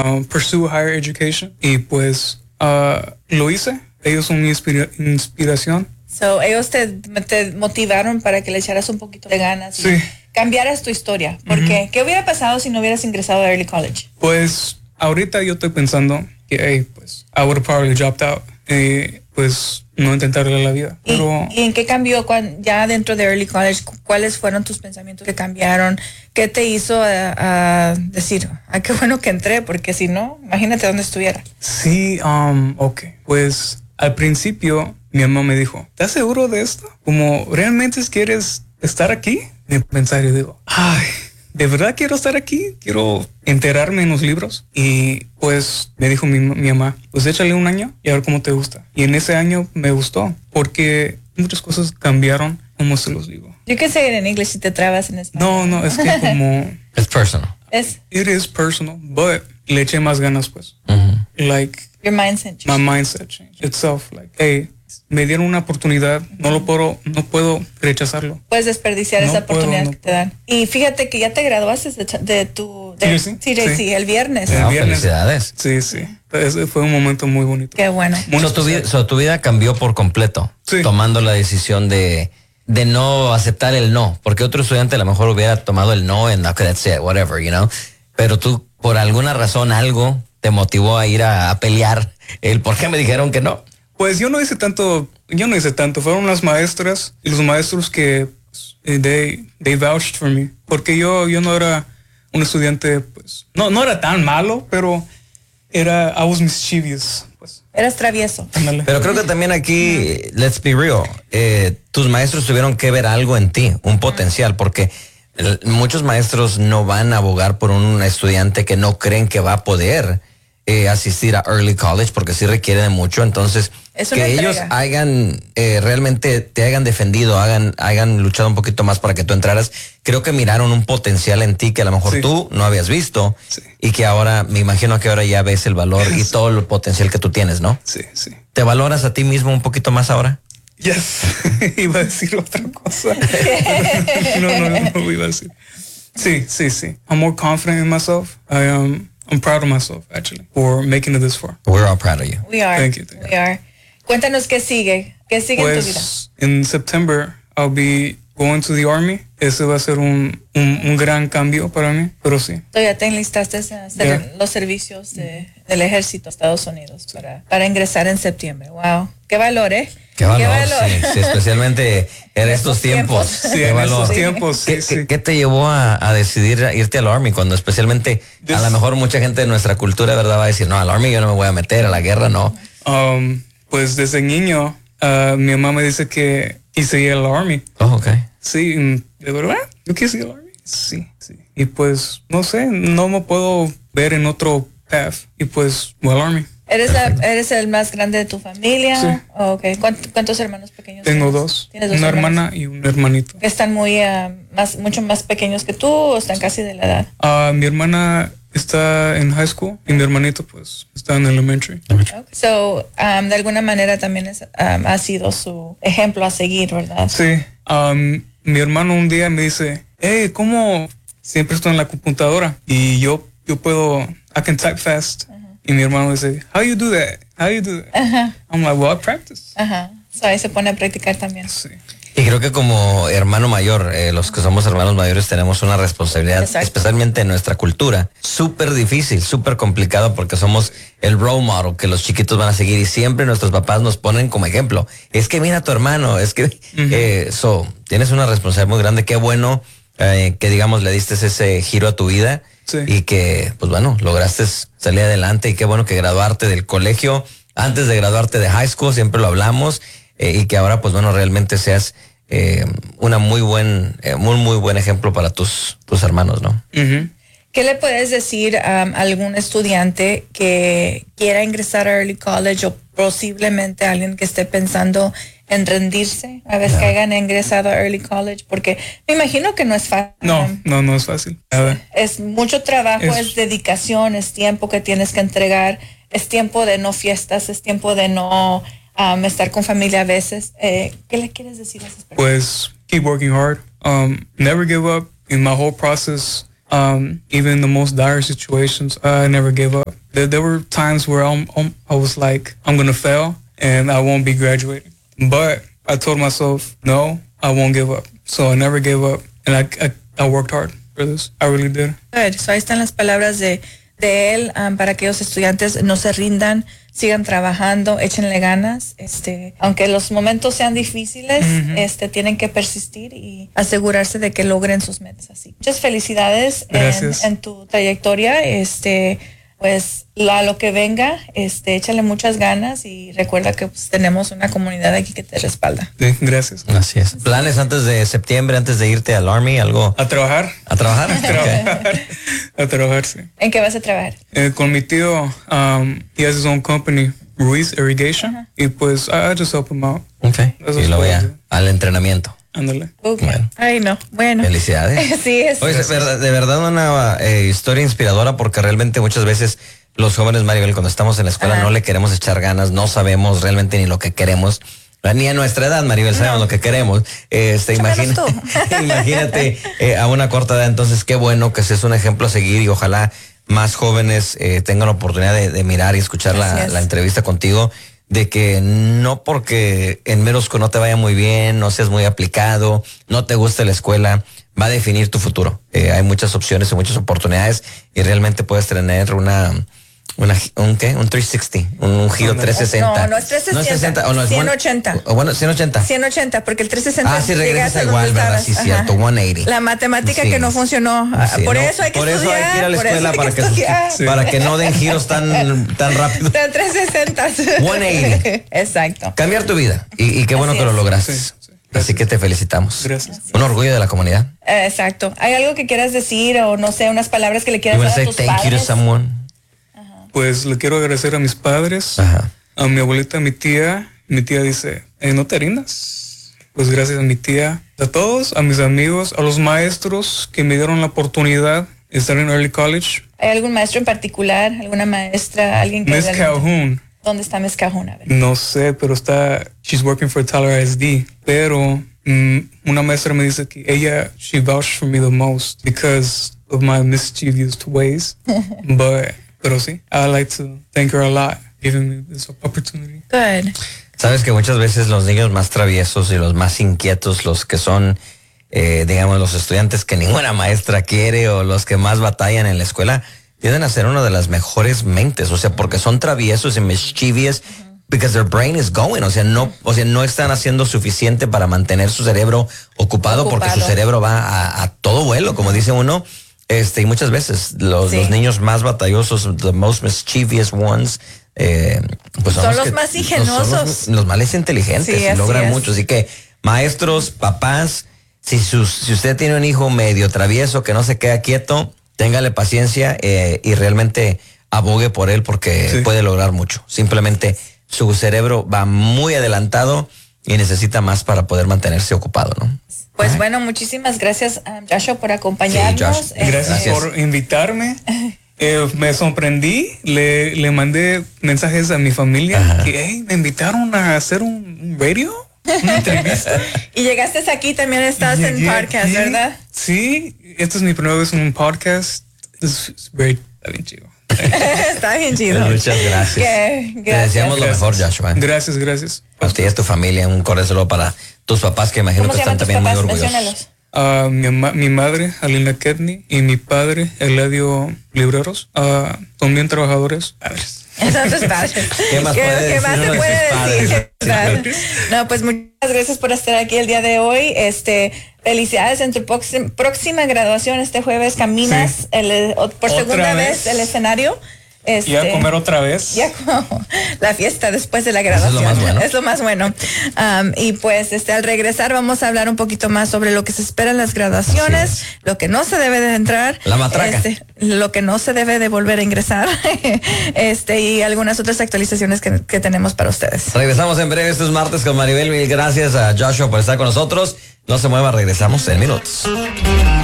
pursue higher education. Y pues lo hice. Ellos son mi inspiración. So, ellos te motivaron para que le echaras un poquito de ganas y cambiaras tu historia. Porque, ¿qué hubiera pasado si no hubieras ingresado a Early College? Pues, ahorita yo estoy pensando que, pues, I would have probably dropped out. Pues, no intentarle la vida. Pero, ¿Y en qué cambió ya dentro de Early College? ¿Cuáles fueron tus pensamientos que cambiaron? ¿Qué te hizo a decir, qué bueno que entré? Porque si no, imagínate dónde estuviera. Sí, ok. Pues, al principio, mi mamá me dijo, ¿estás seguro de esto? Como, ¿realmente quieres estar aquí? Me pensaba y digo, ay, ¿de verdad quiero estar aquí? Quiero enterarme en los libros. Y pues me dijo mi mamá, pues échale un año y a ver cómo te gusta. Y en ese año me gustó porque muchas cosas cambiaron, como se los digo. You can say it in English si te trabas en español. No, es que como... It's personal. It is personal, but le eché más ganas pues. Like... Your mindset changed. My mindset changed itself. Like, hey, me dieron una oportunidad, no puedo rechazarlo. Puedes desperdiciar esa oportunidad que te dan. Y fíjate que ya te graduaste de tu TJC el viernes. Felicidades. Sí. Ese fue un momento muy bonito. Qué bueno. Tu vida cambió por completo, tomando la decisión de no aceptar el no, porque otro estudiante a lo mejor hubiera tomado el no and okay, that's it, whatever, you know. Pero tú, por alguna razón, algo te motivó a ir a pelear el por qué me dijeron que no. Pues yo no hice tanto, fueron las maestras y los maestros que they vouched for me, porque yo no era un estudiante, pues, no era tan malo, pero I was mischievous, pues. Eras travieso. Pero creo que también aquí, let's be real, tus maestros tuvieron que ver algo en ti, un potencial, porque muchos maestros no van a abogar por un estudiante que no creen que va a poder asistir a Early College, porque sí requiere de mucho. Entonces, que ellos hayan realmente te hayan defendido, hayan luchado un poquito más para que tú entraras, creo que miraron un potencial en ti que a lo mejor tú no habías visto y que ahora, me imagino que ahora ya ves el valor y todo el potencial que tú tienes, ¿no? Sí. ¿Te valoras a ti mismo un poquito más ahora? Yes. Iba a decir otra cosa. no iba a decir. Sí. I'm more confident in myself. I'm proud of myself, actually, for making it this far. We're all proud of you. We are. Thank you. We are. Cuéntanos qué sigue. ¿Qué sigue en tu vida? In September, I'll be going to the Army. Ese va a ser un gran cambio para mí, pero sí. Ya te enlistaste a hacer los servicios del ejército de Estados Unidos para ingresar en septiembre. Wow. Qué valor, ¿eh? Qué valor. Sí, especialmente en estos tiempos. Sí, en estos tiempos. ¿Qué te llevó a decidir irte al Army cuando especialmente a lo mejor mucha gente de nuestra cultura, verdad, va a decir, no, al Army yo no me voy a meter, a la guerra no? Pues desde niño, mi mamá me dice que quise ir al Army. Oh, ok. Sí, ¿de verdad? ¿Yo quise ir al Army? Sí. Y pues, no sé, no me puedo ver en otro path. Y pues, al Army. ¿Eres el más grande de tu familia? Sí. Oh, okay. ¿Cuántos hermanos pequeños Tengo tienes? dos. ¿Tienes dos una hermanos? hermana y un hermanito. ¿Están mucho más pequeños que tú o están casi de la edad? Mi hermana está en high school y mi hermanito pues está en elementary. Okay. So, de alguna manera también ha sido su ejemplo a seguir, ¿verdad? Sí. Mi hermano un día me dice, hey, ¿cómo siempre estoy en la computadora? Y yo puedo, I can type fast. Y mi hermano dice, how you do that? I'm like, well, I practice. So ahí se pone a practicar también. Sí. Y creo que como hermano mayor, los que somos hermanos mayores tenemos una responsabilidad, especialmente en nuestra cultura, súper difícil, súper complicado, porque somos el role model que los chiquitos van a seguir y siempre nuestros papás nos ponen como ejemplo. Es que mira a tu hermano, es que tienes una responsabilidad muy grande. Qué bueno que digamos le diste ese giro a tu vida. Sí. Y que, pues bueno, lograste salir adelante y qué bueno que graduarte del colegio, antes de graduarte de high school, siempre lo hablamos, y que ahora, pues bueno, realmente seas una muy buen ejemplo para tus hermanos, ¿no? ¿Qué le puedes decir a algún estudiante que quiera ingresar a Early College o posiblemente alguien que esté pensando en rendirse a vez que hayan ingresado a Early College? Porque me imagino que no es fácil. No es fácil. Es mucho trabajo, es dedicación, es tiempo que tienes que entregar, es tiempo de no fiestas, es tiempo de no estar con familia a veces. ¿Qué le quieres decir a esas personas? Pues keep working hard, never give up. In my whole process, Even the most dire situations, I never gave up. There were times where I was like, I'm going to fail and I won't be graduating. But I told myself, no, I won't give up. So I never gave up. And I worked hard for this. I really did. Good. So ahí están las palabras de él para aquellos estudiantes. No se rindan, sigan trabajando, échenle ganas. Aunque los momentos sean difíciles, tienen que persistir y asegurarse de que logren sus metas. Así. Muchas felicidades en tu trayectoria. Pues a lo que venga, échale muchas ganas y recuerda que pues, tenemos una comunidad aquí que te respalda. Sí, gracias. Así es. ¿Planes antes de septiembre, antes de irte al Army, algo? A trabajar. ¿A trabajar? A trabajar, sí. ¿En qué vas a trabajar? Con mi tío, he has his own company, Ruiz Irrigation, y pues I just help him out. Okay. Y lo voy al entrenamiento. Ándale. Okay. Bueno. Ay, no. Bueno. Felicidades. Sí, es. Oye, de verdad una historia inspiradora porque realmente muchas veces los jóvenes, Maribel, cuando estamos en la escuela no le queremos echar ganas, no sabemos realmente ni lo que queremos. Ni a nuestra edad, Maribel, sabemos lo que queremos. Imagínate a una corta edad. Entonces, qué bueno que seas un ejemplo a seguir y ojalá más jóvenes tengan la oportunidad de mirar y escuchar la entrevista contigo. De que no porque en Merosco no te vaya muy bien, no seas muy aplicado, no te guste la escuela, va a definir tu futuro. Hay muchas opciones y muchas oportunidades y realmente puedes tener un 360, un giro 360. No es 360, no, 180. Bueno, 180. 180, porque el 360 si regresas igual, ¿verdad? Sí, cierto, 180. La matemática que no funcionó. Por eso hay que estudiar. Por eso hay que ir a la escuela para que no den giros tan rápido. 360. 180. Exacto. Cambiar tu vida. Y qué bueno que lo lograste. Sí. Así que te felicitamos. Gracias. Un orgullo de la comunidad. Exacto. ¿Hay algo que quieras decir o no sé, unas palabras que le quieras dar a tus padres? Thank you to someone. Pues le quiero agradecer a mis padres, a mi abuelita, a mi tía. Mi tía dice, no te rindas. Pues gracias a mi tía, a todos, a mis amigos, a los maestros que me dieron la oportunidad de estar en Early College. ¿Hay algún maestro en particular? ¿Alguna maestra? ¿Alguien que Miss Calhoun. ¿Dónde está Miss Calhoun? A ver. No sé, pero she's working for Tyler ISD. Pero una maestra me dice que she vouched for me the most because of my mischievous ways. Pero sí, I like to thank her a lot, giving me this opportunity. Good. Sabes que muchas veces los niños más traviesos y los más inquietos, los que son, digamos, los estudiantes que ninguna maestra quiere o los que más batallan en la escuela, tienden a ser una de las mejores mentes, o sea, porque son traviesos y mischievous, because their brain is going, o sea, no están haciendo suficiente para mantener su cerebro ocupado. Porque su cerebro va a todo vuelo, como dice uno. Y muchas veces los niños más batallosos, the most mischievous ones, pues son los más ingeniosos, los más inteligentes, y logran mucho. Así que maestros, papás, si usted tiene un hijo medio travieso que no se queda quieto, téngale paciencia y realmente abogue por él porque puede lograr mucho. Simplemente su cerebro va muy adelantado y necesita más para poder mantenerse ocupado, ¿no? Pues bueno, muchísimas gracias, Joshua, por acompañarnos. Sí, gracias por invitarme. Me sorprendí, le mandé mensajes a mi familia que me invitaron a hacer un radio, una entrevista. Y llegaste aquí, también estás en podcast, ¿verdad? Sí, esta es mi primera vez en un podcast. Está bien chido. Está bien chido. Muchas gracias. Te deseamos lo mejor, Joshua. Gracias. A ti y a tu familia, un cordial saludo para tus papás que imagino que están también muy orgullosos. Mi madre, Alina Ketney, y mi padre, Eladio Libreros, son bien trabajadores. Son tus padres. ¿Qué más se puede decir? No, pues muchas gracias por estar aquí el día de hoy. Felicidades en tu próxima graduación este jueves. Caminas por segunda vez el escenario. Y a comer otra vez. Ya la fiesta después de la graduación. Es lo más bueno. Y pues al regresar vamos a hablar un poquito más sobre lo que se espera en las graduaciones, lo que no se debe de entrar, la matraca, lo que no se debe de volver a ingresar, y algunas otras actualizaciones que tenemos para ustedes. Regresamos en breve estos martes con Maribel. Mil gracias a Joshua por estar con nosotros. No se mueva, regresamos en minutos.